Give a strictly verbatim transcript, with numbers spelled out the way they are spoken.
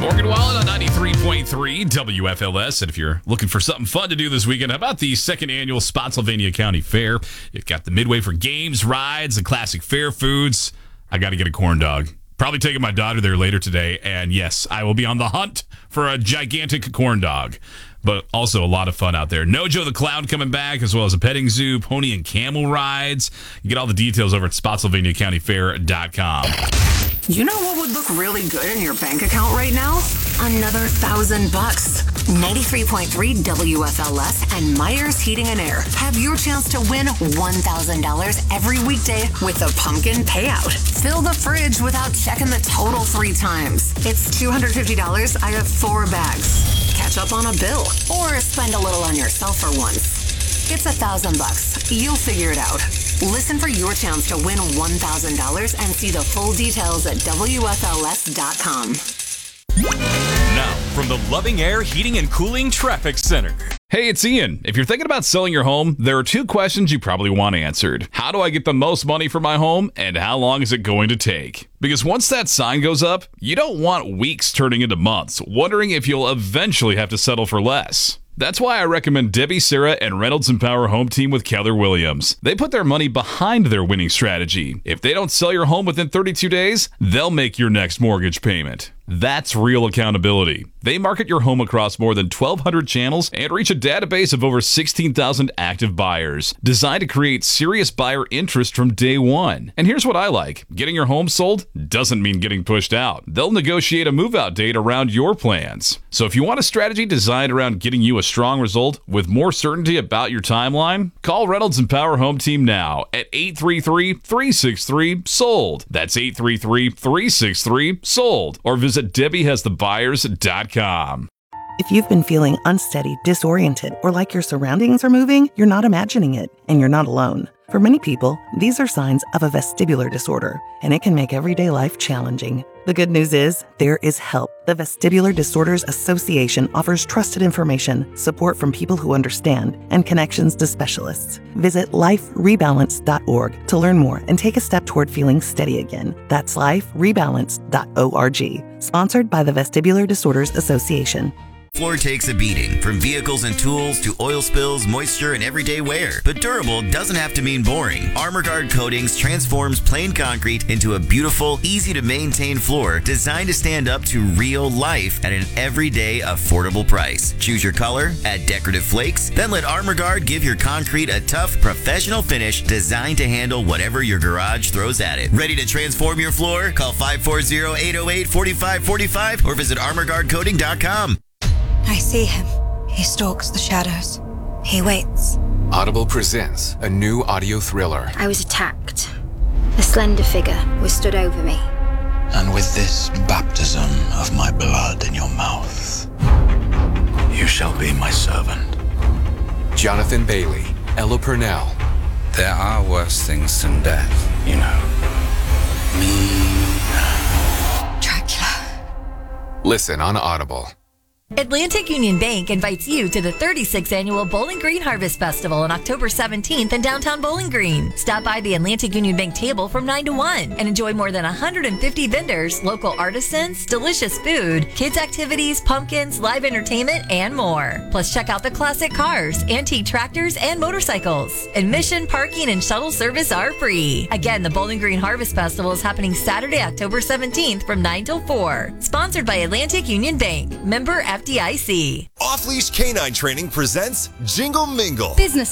Morgan Wallen on ninety-three point three W F L S. And if you're looking for something fun to do this weekend, how about the second annual Spotsylvania County Fair? You've got the Midway for games, rides, and classic fair foods. I got to get a corn dog. Probably taking my daughter there later today. And yes, I will be on the hunt for a gigantic corn dog. But also a lot of fun out there. Nojo the Clown coming back, as well as a petting zoo, pony and camel rides. You get all the details over at Spotsylvania County Fair dot com. You know what would look really good in your bank account right now? Another thousand bucks. ninety-three point three W F L S and Myers Heating and Air have your chance to win one thousand dollars every weekday with a pumpkin payout. Fill the fridge without checking the total three times. It's two hundred fifty dollars. I have four bags. Catch up on a bill or spend a little on yourself for once. It's a thousand bucks. You'll figure it out. Listen for your chance to win one thousand dollars and see the full details at W F L S dot com. Now, from the Loving Air Heating and Cooling Traffic Center. Hey, it's Ian. If you're thinking about selling your home, there are two questions you probably want answered. How do I get the most money for my home, and how long is it going to take? Because once that sign goes up, you don't want weeks turning into months, wondering if you'll eventually have to settle for less. That's why I recommend Debbie, Sarah, and Reynolds and Power Home Team with Keller Williams. They put their money behind their winning strategy. If they don't sell your home within thirty-two days, they'll make your next mortgage payment. That's real accountability. They market your home across more than twelve hundred channels and reach a database of over sixteen thousand active buyers, designed to create serious buyer interest from day one. And here's what I like. Getting your home sold doesn't mean getting pushed out. They'll negotiate a move-out date around your plans. So if you want a strategy designed around getting you a strong result with more certainty about your timeline, call Reynolds and Power Home Team now at eight three three, three six three, sold. That's eight three three, three six three, sold. Or visit Debbie Has The Buyers dot com. If you've been feeling unsteady, disoriented, or like your surroundings are moving, you're not imagining it, and you're not alone. For many people, these are signs of a vestibular disorder, and it can make everyday life challenging. The good news is, there is help. The Vestibular Disorders Association offers trusted information, support from people who understand, and connections to specialists. Visit life rebalance dot org to learn more and take a step toward feeling steady again. That's life rebalance dot org. Sponsored by the Vestibular Disorders Association. Floor takes a beating, from vehicles and tools to oil spills, moisture, and everyday wear. But durable doesn't have to mean boring. ArmorGuard Coatings transforms plain concrete into a beautiful, easy-to-maintain floor designed to stand up to real life at an everyday, affordable price. Choose your color, add decorative flakes, then let ArmorGuard give your concrete a tough, professional finish designed to handle whatever your garage throws at it. Ready to transform your floor? Call five four zero, eight zero eight, four five four five or visit armor guard coating dot com. I see him. He stalks the shadows. He waits. Audible presents a new audio thriller. I was attacked. A slender figure was stood over me. And with this baptism of my blood in your mouth, you shall be my servant. Jonathan Bailey, Ella Purnell. There are worse things than death, you know. Me. Dracula. Listen on Audible. Atlantic Union Bank invites you to the thirty-sixth Annual Bowling Green Harvest Festival on October seventeenth in downtown Bowling Green. Stop by the Atlantic Union Bank table from nine to one and enjoy more than one hundred fifty vendors, local artisans, delicious food, kids' activities, pumpkins, live entertainment, and more. Plus, check out the classic cars, antique tractors, and motorcycles. Admission, parking, and shuttle service are free. Again, the Bowling Green Harvest Festival is happening Saturday, October seventeenth from nine till four. Sponsored by Atlantic Union Bank. Member F D I C. Off Leash Canine Training presents Jingle Mingle. Business